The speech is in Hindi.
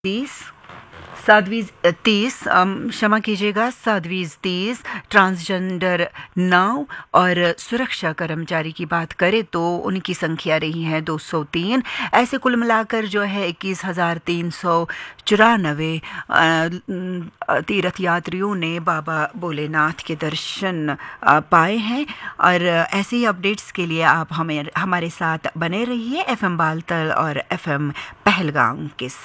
30 साध्वी 30 क्षमा कीजिएगा, साध्वी 30, ट्रांसजेंडर 9 और सुरक्षा कर्मचारी की बात करें तो उनकी संख्या रही है 203। ऐसे कुल मिलाकर जो है 21,394 तीर्थ यात्रियों ने बाबा भोलेनाथ के दर्शन पाए हैं। और ऐसे ही अपडेट्स के लिए आप हमारे साथ बने रहिए FM बालतल और FM पहलगाम के साथ।